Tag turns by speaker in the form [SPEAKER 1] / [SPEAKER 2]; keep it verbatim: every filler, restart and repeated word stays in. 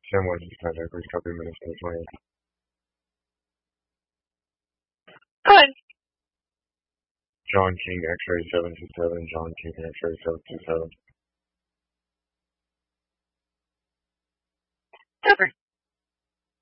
[SPEAKER 1] Sam West is contact, please copy Minnesota twenty-eight.
[SPEAKER 2] Go ahead.
[SPEAKER 1] John King, X-ray seven two seven, John King, X-ray seven two seven.
[SPEAKER 2] Over.